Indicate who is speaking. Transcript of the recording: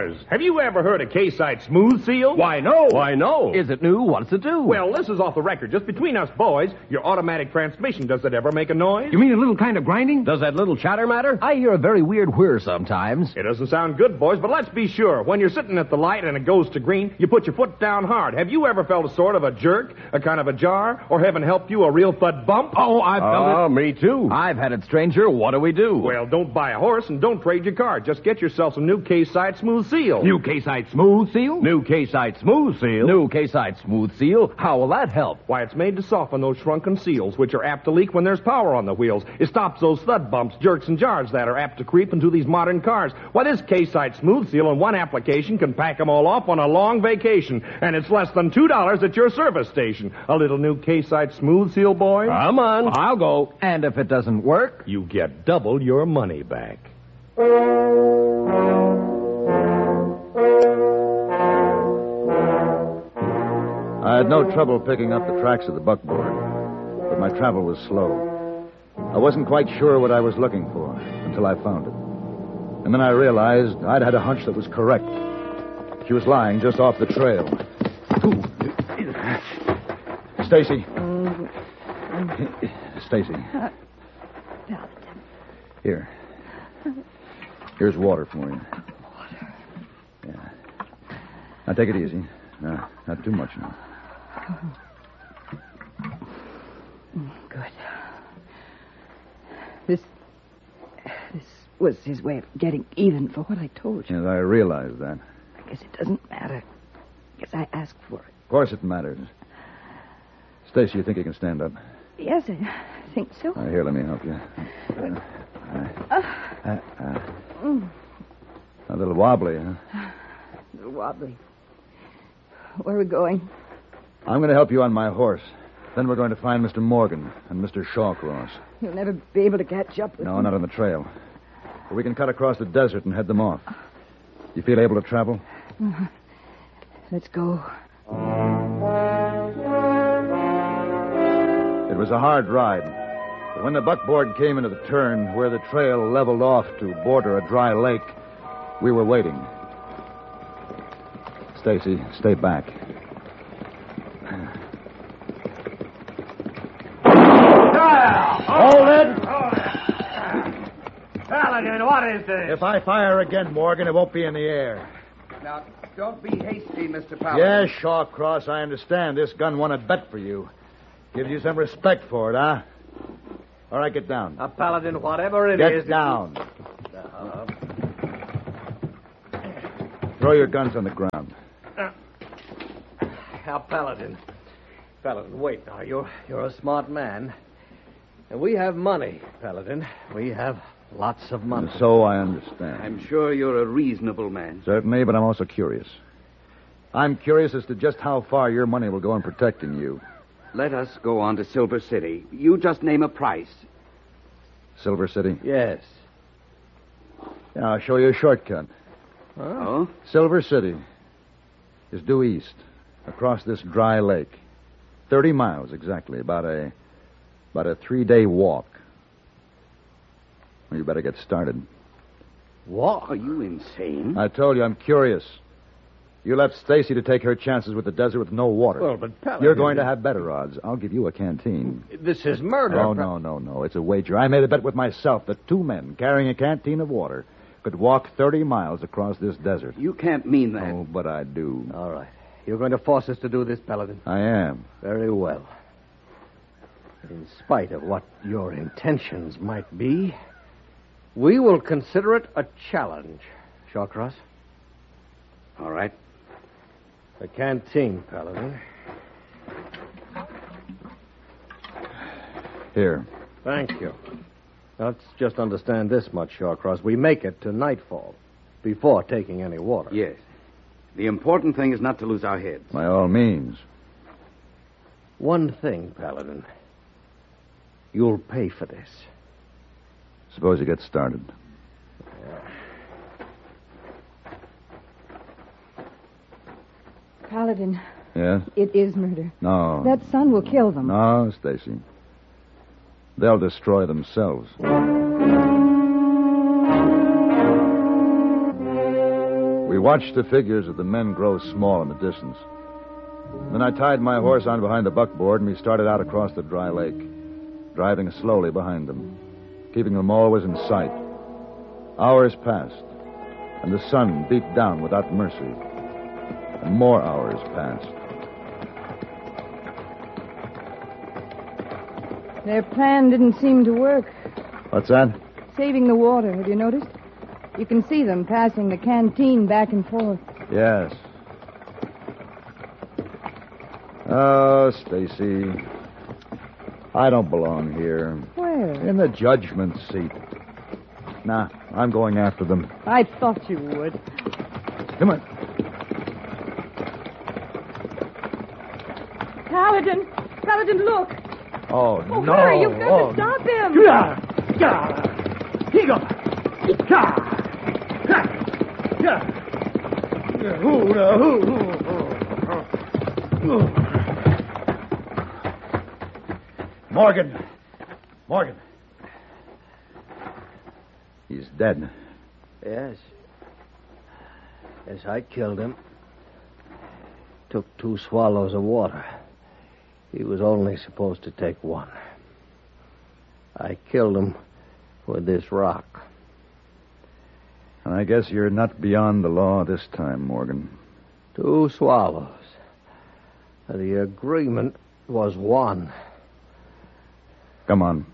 Speaker 1: Fellas, have you ever heard of K-Site Smooth Seal?
Speaker 2: Why, no.
Speaker 3: Why, no.
Speaker 4: Is it new? What does it do?
Speaker 1: Well, this is off the record. Just between us boys, your automatic transmission, does it ever make a noise?
Speaker 2: You mean a little kind of grinding?
Speaker 3: Does that little chatter matter?
Speaker 4: I hear a very weird whir sometimes.
Speaker 1: It doesn't sound good, boys, but let's be sure. When you're sitting at the light and it goes to green, you put your foot down hard. Have you ever felt a sort of a jerk, a kind of a jar, or heaven help you, a real thud bump?
Speaker 2: Oh, I felt it.
Speaker 3: Me too.
Speaker 4: I've had it, stranger. What do we do?
Speaker 1: Well, don't buy a horse and don't trade your car. Just get yourself some new K-Site Smooth Seal.
Speaker 2: New K-Site Smooth Seal?
Speaker 3: New K-Site Smooth Seal.
Speaker 4: New K-Site Smooth Seal? How will that help?
Speaker 1: Why, it's made to soften those shrunken seals, which are apt to leak when there's power on the wheels. It stops those thud bumps, jerks, and jars that are apt to creep into these modern cars. Why, this K-Site Smooth Seal in one application can pack them all off on a long vacation, and it's less than $2 at your service station. A little new K-Site Smooth Seal, boys?
Speaker 3: Come on.
Speaker 2: I'll go.
Speaker 4: And if it doesn't work?
Speaker 1: You get double your money back.
Speaker 5: I had no trouble picking up the tracks of the buckboard, but my travel was slow. I wasn't quite sure what I was looking for until I found it. And then I realized I'd had a hunch that was correct. She was lying just off the trail. Stacy. Stacy. Here. Here's water for you.
Speaker 6: Water?
Speaker 5: Yeah. Now take it easy. No, not too much now.
Speaker 6: Good. This was his way of getting even for what I told you.
Speaker 5: Yes, I realize that.
Speaker 6: I guess it doesn't matter. I guess I asked for it.
Speaker 5: Of course it matters. Stacy, you think you can stand up?
Speaker 6: Yes, I think so.
Speaker 5: Here, let me help you. A little wobbly, huh?
Speaker 6: A little wobbly. Where are we going?
Speaker 5: I'm going to help you on my horse. Then we're going to find Mr. Morgan and Mr. Shawcross.
Speaker 6: You'll never be able to catch up with
Speaker 5: No,
Speaker 6: them.
Speaker 5: not on the trail. But we can cut across the desert and head them off. You feel able to travel?
Speaker 6: Let's go.
Speaker 5: It was a hard ride. But when the buckboard came into the turn where the trail leveled off to border a dry lake, we were waiting. Stacy, stay back.
Speaker 2: Hold it!
Speaker 7: Paladin, what is this?
Speaker 5: If I fire again, Morgan, it won't be in the air.
Speaker 7: Now, don't be hasty, Mr. Paladin.
Speaker 5: Yes, Shawcross, I understand. This gun won a bet for you. Gives you some respect for it, huh? All right, get down.
Speaker 7: Paladin, whatever it
Speaker 5: Get
Speaker 7: is...
Speaker 5: down. Throw your guns on the ground.
Speaker 7: Now, Paladin, wait now. You're a smart man. And we have money, Paladin. We have lots of money.
Speaker 5: And so I understand.
Speaker 8: I'm sure you're a reasonable man.
Speaker 5: Certainly, but I'm also curious. I'm curious as to just how far your money will go in protecting you.
Speaker 8: Let us go on to Silver City. You just name a price.
Speaker 5: Silver City?
Speaker 7: Yes.
Speaker 5: Yeah, I'll show you a shortcut.
Speaker 8: Oh?
Speaker 5: Silver City is due east, across this dry lake. 30 miles, exactly. About a 3-day walk. Well, you better get started.
Speaker 8: Walk? Are you insane?
Speaker 5: I told you, I'm curious. You left Stacy to take her chances with the desert with no water.
Speaker 7: Well, but Paladin...
Speaker 5: You're going to have better odds. I'll give you a canteen.
Speaker 7: This is murder.
Speaker 5: Oh, no. It's a wager. I made a bet with myself that 2 men carrying a canteen of water could walk 30 miles across this desert.
Speaker 8: You can't mean that.
Speaker 5: Oh, but I do.
Speaker 7: All right. You're going to force us to do this, Paladin.
Speaker 5: I am.
Speaker 7: Very well. In spite of what your intentions might be, we will consider it a challenge, Shawcross.
Speaker 8: All right.
Speaker 7: The canteen, Paladin.
Speaker 5: Here.
Speaker 7: Thank you. Let's just understand this much, Shawcross. We make it to nightfall before taking any water.
Speaker 8: Yes. The important thing is not to lose our heads.
Speaker 5: By all means.
Speaker 7: One thing, Paladin. You'll pay for this.
Speaker 5: Suppose you get started.
Speaker 6: Paladin,
Speaker 5: Yes?
Speaker 6: it is murder.
Speaker 5: No.
Speaker 6: That sun will kill them.
Speaker 5: No, Stacy. They'll destroy themselves. We watched the figures of the men grow small in the distance. Then I tied my horse on behind the buckboard, and we started out across the dry lake, driving slowly behind them, keeping them always in sight. Hours passed, and the sun beat down without mercy. And more hours passed.
Speaker 6: Their plan didn't seem to work.
Speaker 5: What's that?
Speaker 6: Saving the water, have you noticed? You can see them passing the canteen back and forth.
Speaker 5: Yes. Oh, Stacy. I don't belong here.
Speaker 6: Where?
Speaker 5: In the judgment seat. Nah, I'm going after them.
Speaker 6: I thought you would.
Speaker 5: Come on.
Speaker 6: Paladin! Paladin, look!
Speaker 5: Oh, no.
Speaker 6: Hurry, you've got to stop him!
Speaker 5: Morgan. Morgan. He's dead.
Speaker 7: Yes. Yes, I killed him. Took 2 swallows of water. He was only supposed to take 1. I killed him with this rock.
Speaker 5: And I guess you're not beyond the law this time, Morgan.
Speaker 7: 2 swallows. The agreement was 1.
Speaker 5: Come on.